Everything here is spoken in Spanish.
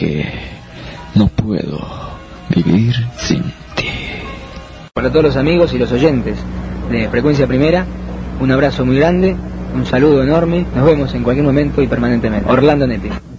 que no puedo vivir sin ti. Para todos los amigos y los oyentes de Frecuencia Primera, un abrazo muy grande, un saludo enorme, nos vemos en cualquier momento y permanentemente. Orlando Nepi.